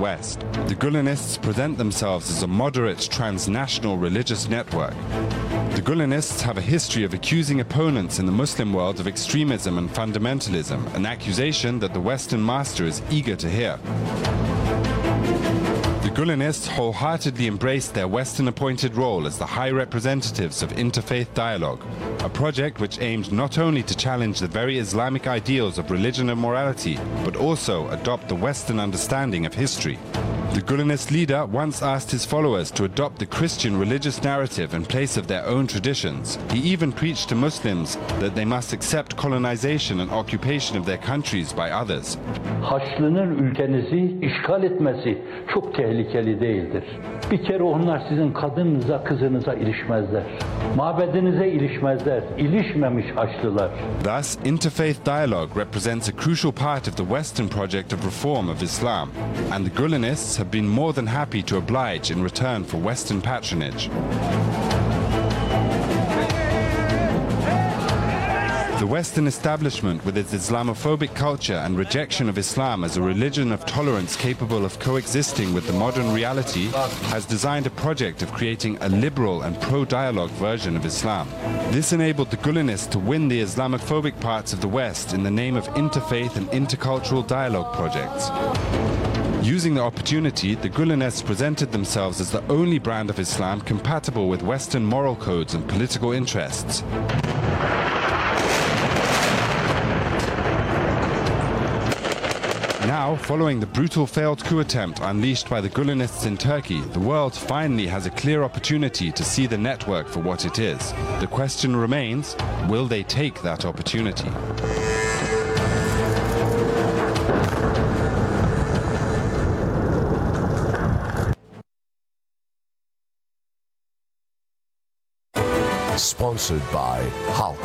West. The Gulenists present themselves as a moderate transnational religious network. The Gulenists have a history of accusing opponents in the Muslim world of extremism and fundamentalism, an accusation that the Western master is eager to hear. The Gulenists wholeheartedly embraced their Western-appointed role as the high representatives of interfaith dialogue, a project which aimed not only to challenge the very Islamic ideals of religion and morality, but also adopt the Western understanding of history. The Gulenist leader once asked his followers to adopt the Christian religious narrative in place of their own traditions. He even preached to Muslims that they must accept colonization and occupation of their countries by others. Haçlı'nın ülkenizi işgal etmesi çok tehlikeli değildir. Bir kere onlar sizin kadınınıza, kızınıza ilişmezler. Mabedinize ilişmezler. İlişmemiş Haçlılar. Thus, interfaith dialogue represents a crucial part of the Western project of reform of Islam, and the Gulenists have been more than happy to oblige in return for Western patronage. The Western establishment, with its Islamophobic culture and rejection of Islam as a religion of tolerance capable of coexisting with the modern reality, has designed a project of creating a liberal and pro-dialogue version of Islam. This enabled the Gulenists to win the Islamophobic parts of the West in the name of interfaith and intercultural dialogue projects. Using the opportunity, the Gulenists presented themselves as the only brand of Islam compatible with Western moral codes and political interests. Now, following the brutal failed coup attempt unleashed by the Gulenists in Turkey, the world finally has a clear opportunity to see the network for what it is. The question remains, will they take that opportunity? Sponsored by Halk.